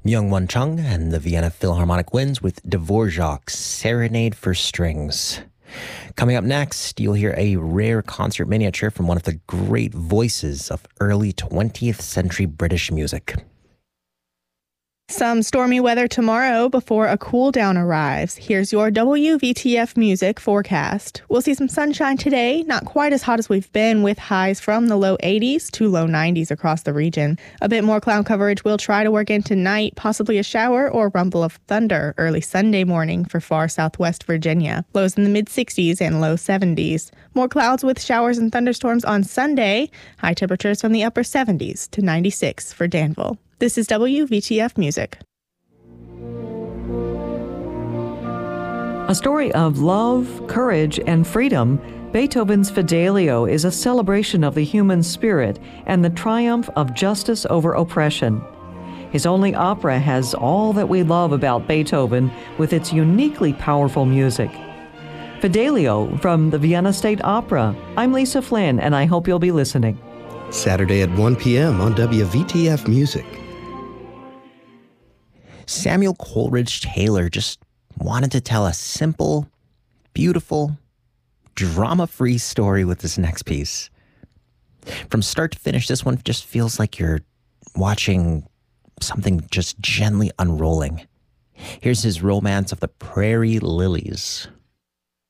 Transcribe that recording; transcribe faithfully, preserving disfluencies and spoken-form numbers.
Myung-Won Chung and the Vienna Philharmonic Winds with Dvorak's Serenade for Strings. Coming up next, you'll hear a rare concert miniature from one of the great voices of early twentieth century British music. Some stormy weather tomorrow before a cool down arrives. Here's your W V T F music forecast. We'll see some sunshine today, not quite as hot as we've been, with highs from the low eighties to low nineties across the region. A bit more cloud coverage will try to work into night, possibly a shower or rumble of thunder early Sunday morning for far southwest Virginia. Lows in the mid sixties and low seventies. More clouds with showers and thunderstorms on Sunday. High temperatures from the upper seventies to ninety-six for Danville. This is W V T F Music. A story of love, courage, and freedom, Beethoven's Fidelio is a celebration of the human spirit and the triumph of justice over oppression. His only opera has all that we love about Beethoven with its uniquely powerful music. Fidelio from the Vienna State Opera. I'm Lisa Flynn, and I hope you'll be listening. Saturday at one p.m. on W V T F Music. Samuel Coleridge Taylor just wanted to tell a simple, beautiful, drama-free story with this next piece. From start to finish, this one just feels like you're watching something just gently unrolling. Here's his Romance of the Prairie Lilies.